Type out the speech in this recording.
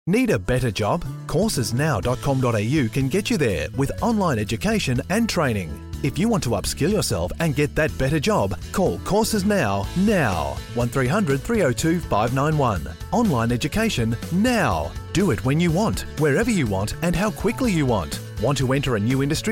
Need a better job? Coursesnow.com.au can get you there with online education and training. If you want to upskill yourself and get that better job, call Courses Now. 1300 302 591. Online education now. Do it when you want, wherever you want, and how quickly you want. Want to enter a new industry?